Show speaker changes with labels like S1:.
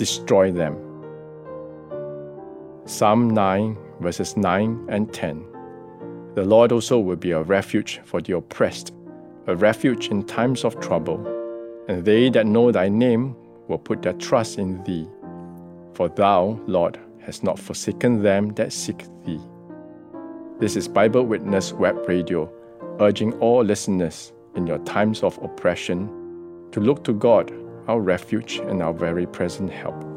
S1: destroy them. Psalm 9, verses 9 and 10. The Lord also will be a refuge for the oppressed, a refuge in times of trouble. And they that know thy name will put their trust in thee. For thou, Lord, hast not forsaken them that seek thee. This is Bible Witness Web Radio, urging all listeners in your times of oppression to look to God, our refuge and our very present help.